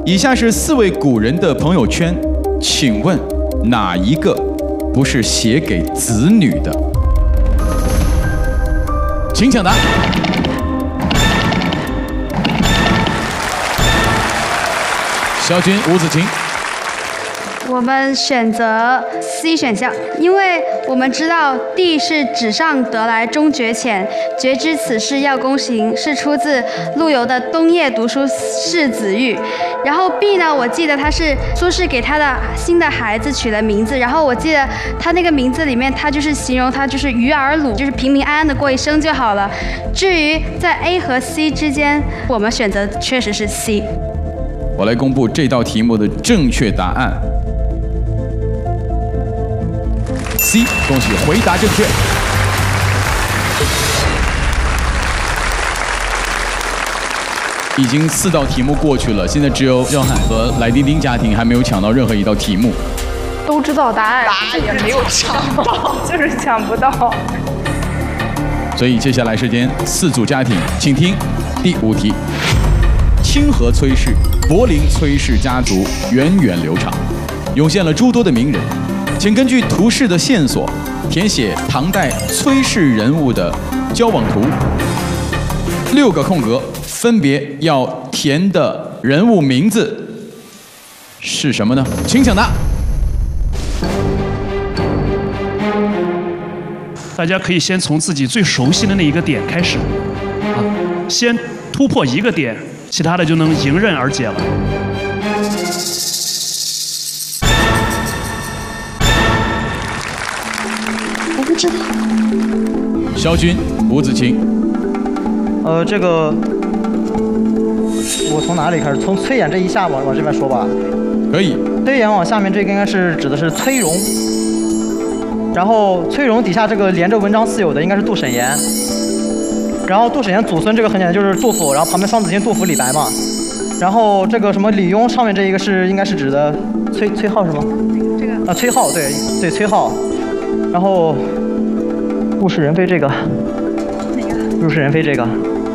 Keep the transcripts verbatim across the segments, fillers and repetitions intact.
以下是四位古人的朋友圈，请问哪一个不是写给子女的？请抢答。肖军、吴子晴。 我们选择 C 选项，因为我们知道 D 是纸上得来终觉浅，觉知此事要躬行，是出自陆游的《冬夜读书识子玉》。然后 B 呢，我记得他是苏轼给他的新的孩子取了名字，然后我记得他那个名字里面，他就是形容他就是鱼儿鲁，就是平平安安的过一生就好了。至于在 A 和 C 之间，我们选择确实是 C。 我来公布这道题目的正确答案。C， 恭喜回答正确。已经四道题目过去了，现在只有耀汉和来丁丁家庭还没有抢到任何一道题目。 都知道答案，答案也没有抢到，就是抢不到。 所以接下来时间，四组家庭，请听第五题：清河崔氏、柏林崔氏家族源远流长，涌现了诸多的名人。请根据图示的线索，填写唐代崔氏人物的交往图。六个空格，分别要填的人物名字是什么呢？请抢答。 大家可以先从自己最熟悉的那一个点开始，啊，先突破一个点，其他的就能迎刃而解了。 我不知道。 肖军、吴子晴。 呃，这个我从哪里开始？从崔琰这一下往往这边说吧。 可以。 崔琰往下面这个应该是指的是崔融，然后崔融底下这个连着文章四友的应该是杜审言，然后杜审言祖孙这个很简单，就是杜甫，然后旁边双子星杜甫、李白嘛。然后这个什么李邕上面这一个是应该是指的崔崔颢是吗？ 这个啊，崔颢对对崔颢，然后物是人非这个， 哪个？ 物是人非这个，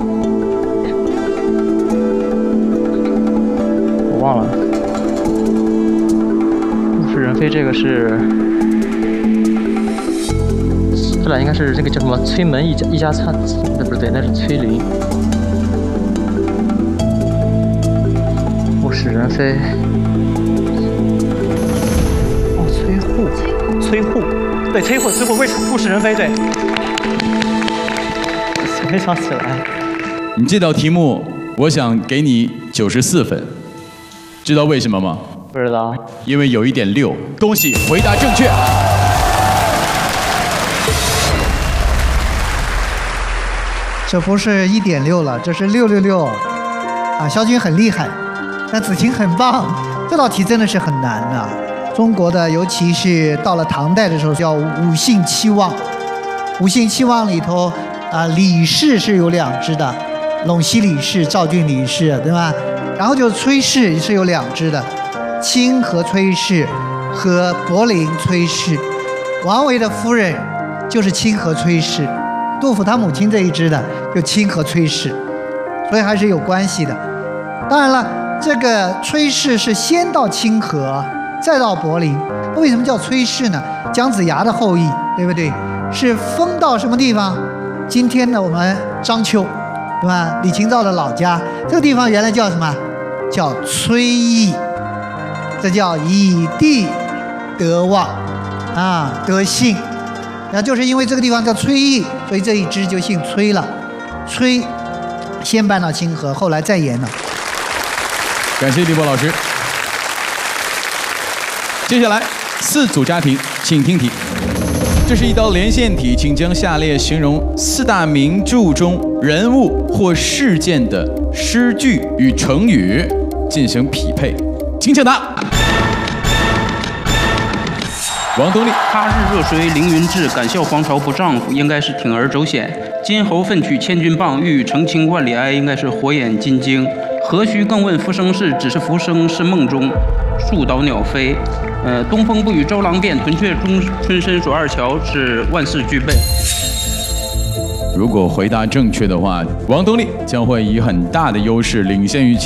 我忘了。物是人非这个是，这俩应该是这个叫什么崔门一家一家餐，那不对，那是崔林。物是人非。哦，崔护，崔护，对，崔护，崔护，为物是人非，对。没想起来。 你这道题目，我想给你九十四分，知道为什么吗？ 不知道。 因为有一点六，恭喜回答正确。 这不是一点六了，这是六六六。啊，肖军很厉害，但子晴很棒。这道题真的是很难啊。中国的，尤其是到了唐代的时候，叫五姓七望。五姓七望里头。啊，李氏是有两支的，陇西李氏、赵郡李氏，对吧？然后就崔氏是有两支的，清河崔氏和柏林崔氏。王维的夫人就是清河崔氏，杜甫他母亲这一支的就清河崔氏，所以还是有关系的。当然了，这个崔氏是先到清河，再到柏林。为什么叫崔氏呢？姜子牙的后裔，对不对？是封到什么地方？今天呢，我们章丘，对吧？李清照的老家，这个地方原来叫什么？叫崔邑，这叫以地得望，啊，得姓。那就是因为这个地方叫崔邑，所以这一支就姓崔了。崔先搬到清河，后来再延了。 感谢李波老师。接下来四组家庭，请听题。这是一道连线题，请将下列形容四大名著中人物或事件的诗句与成语进行匹配，请抢答。王东丽， 他日若水凌云志，敢笑黄巢不丈夫，应该是铤而走险。今侯奋取千钧棒，欲语澄清万里哀，应该是火眼金睛。何须更问浮生事，只是浮生是梦中，树倒鸟飞。呃，东风不与周郎便，屯雀中春深锁二乔，是万事俱备。 如果回答正确的话，王东丽将会以很大的优势领先于前。